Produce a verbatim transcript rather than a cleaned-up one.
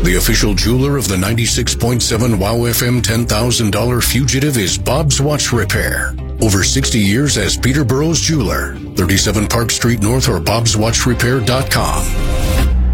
The official jeweler of the ninety-six point seven WOW F M ten thousand dollars fugitive is Bob's Watch Repair. Over sixty years as Peterborough's jeweler. thirty-seven Park Street North or bobs watch repair dot com.